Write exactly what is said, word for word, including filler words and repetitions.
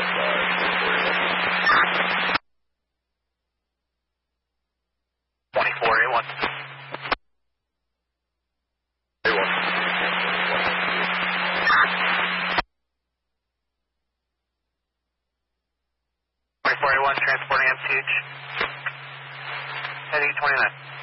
twenty-four A one. twenty-four A one transporting M T H. Heading twenty-nine.